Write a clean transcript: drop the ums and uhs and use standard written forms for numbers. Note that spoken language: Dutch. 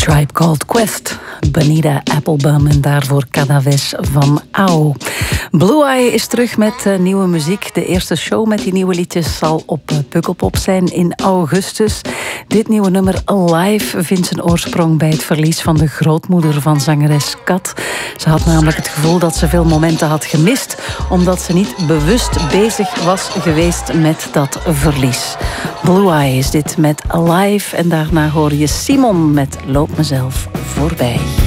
Tribe Called Quest, Bonita Applebum en daarvoor Canaves van Au. Blue Eye is terug met nieuwe muziek. De eerste show met die nieuwe liedjes zal op Pukkelpop zijn in augustus. Dit nieuwe nummer Alive vindt zijn oorsprong bij het verlies van de grootmoeder van zangeres Kat. Ze had namelijk het gevoel dat ze veel momenten had gemist, omdat ze niet bewust bezig was geweest met dat verlies. Blue Eye is dit met Alive en daarna hoor je Simon met Loop mezelf voorbij.